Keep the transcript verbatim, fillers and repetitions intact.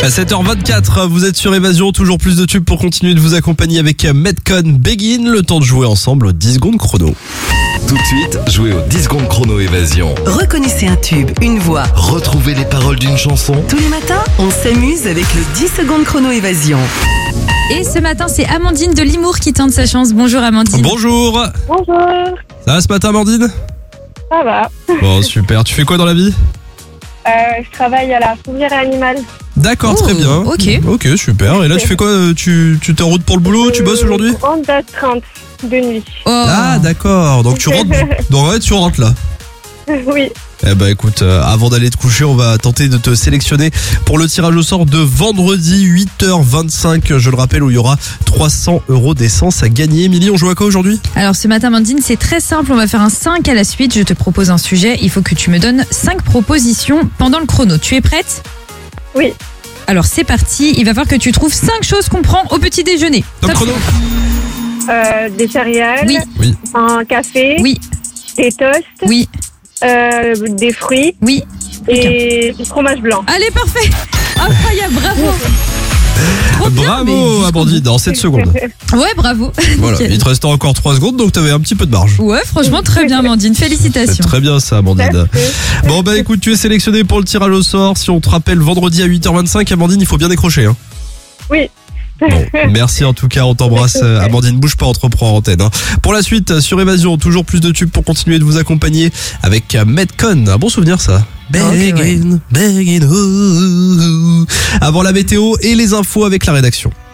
À sept heures vingt-quatre, vous êtes sur Évasion, toujours plus de tubes pour continuer de vous accompagner avec Metcon Begin, le temps de jouer ensemble aux dix secondes chrono. Tout de suite, jouez aux dix secondes chrono Évasion. Reconnaissez un tube, une voix. Retrouvez les paroles d'une chanson. Tous les matins, on s'amuse avec le dix secondes chrono Évasion. Et ce matin, c'est Amandine de Limours qui tente sa chance. Bonjour Amandine. Bonjour. Bonjour, Ça va ce matin Amandine? ça va. Bon super, tu fais quoi dans la vie? Euh, je travaille à la fourrière animale. D'accord, Oh, très bien. ok. Ok, super. Et là tu fais quoi? Tu tu t'es en route pour le boulot? Tu bosses aujourd'hui? Honda trente de nuit. Oh. Ah d'accord, donc tu rentres. Donc ouais, tu rentres là. Oui, Eh ben écoute, euh, avant d'aller te coucher, on va tenter de te sélectionner pour le tirage au sort de vendredi huit heures vingt-cinq, je le rappelle, où il y aura trois cents euros d'essence à gagner. Émilie, on joue à quoi aujourd'hui? Alors ce matin, Amandine, c'est très simple. On va faire un cinq à la suite. Je te propose un sujet. Il faut que tu me donnes cinq propositions pendant le chrono. Tu es prête? oui. Alors c'est parti. Il va falloir que tu trouves cinq choses qu'on prend au petit déjeuner. Top chrono. Euh, des céréales, Oui, Oui. un café, oui, des toasts, oui, euh, des fruits oui. et du fromage blanc. Allez, parfait. Incroyable, bravo. Trop bien, Bravo Amandine, dans sept secondes. mais- Ouais, bravo. Voilà, Nickel. il te restait encore trois secondes, donc t'avais un petit peu de marge. Ouais, franchement, très bien, Amandine. C'est Félicitations. très bien ça Amandine. Merci. Bon bah écoute, tu es sélectionné pour le tirage au sort. Si on te rappelle vendredi à huit heures vingt-cinq, Amandine, il faut bien décrocher. Hein. Oui. Bon, merci en tout cas, on t'embrasse. Euh, Amandine, bouge pas, on te reprend en antenne. Hein. Pour la suite, euh, sur Évasion, toujours plus de tubes pour continuer de vous accompagner avec euh, Metcon. Un bon souvenir ça. Begin, begin, ooh, ooh. Avant la météo et les infos avec la rédaction.